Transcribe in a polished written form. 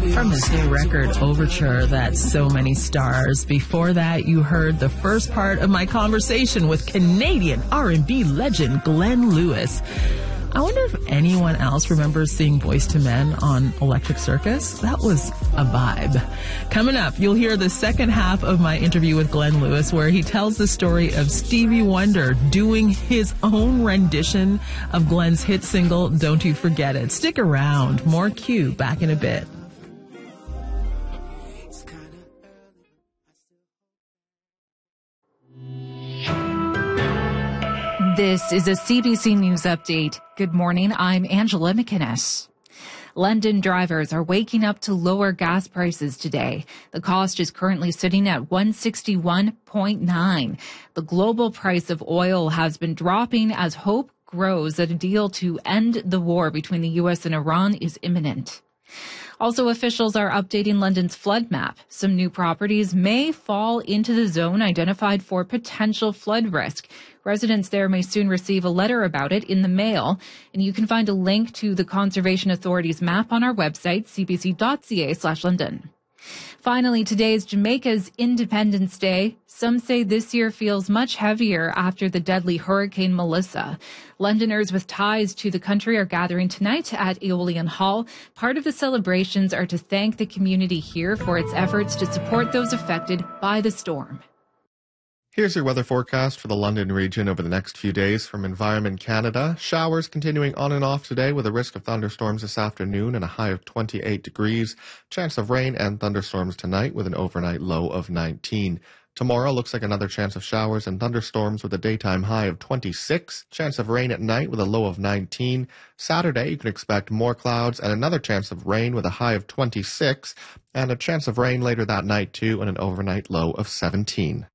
From his new record, Overture, that's So Many Stars. Before that, you heard the first part of my conversation with Canadian R&B legend Glenn Lewis. I wonder if anyone else remembers seeing Boyz II Men on Electric Circus. That was a vibe. Coming up, you'll hear the second half of my interview with Glenn Lewis, where he tells the story of Stevie Wonder doing his own rendition of Glenn's hit single, Don't You Forget It. Stick around. More Q back in a bit. This is a CBC News Update. Good morning, I'm Angela McInnes. London drivers are waking up to lower gas prices today. The cost is currently sitting at $161.9. The global price of oil has been dropping as hope grows that a deal to end the war between the U.S. and Iran is imminent. Also, officials are updating London's flood map. Some new properties may fall into the zone identified for potential flood risk. Residents there may soon receive a letter about it in the mail. And you can find a link to the Conservation Authority's map on our website, cbc.ca/London. Finally, today is Jamaica's Independence Day. Some say this year feels much heavier after the deadly Hurricane Melissa. Londoners with ties to the country are gathering tonight at Aeolian Hall. Part of the celebrations are to thank the community here for its efforts to support those affected by the storm. Here's your weather forecast for the London region over the next few days from Environment Canada. Showers continuing on and off today with a risk of thunderstorms this afternoon and a high of 28 degrees. Chance of rain and thunderstorms tonight with an overnight low of 19. Tomorrow looks like another chance of showers and thunderstorms with a daytime high of 26. Chance of rain at night with a low of 19. Saturday, you can expect more clouds and another chance of rain with a high of 26. And a chance of rain later that night too and an overnight low of 17.